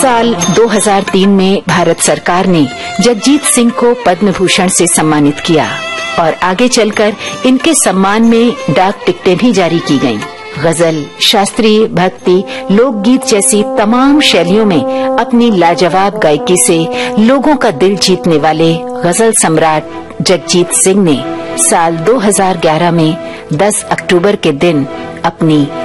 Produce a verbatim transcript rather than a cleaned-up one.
साल दो हज़ार तीन में भारत सरकार ने जगजीत सिंह को पद्म भूषण से सम्मानित किया और आगे चलकर इनके सम्मान में डाक टिकटें भी जारी की गईं। गजल, शास्त्रीय, भक्ति, लोकगीत जैसी तमाम शैलियों में अपनी लाजवाब गायकी से लोगों का दिल जीतने वाले गजल सम्राट जगजीत सिंह ने साल दो हज़ार ग्यारह में दस अक्टूबर के दिन अपनी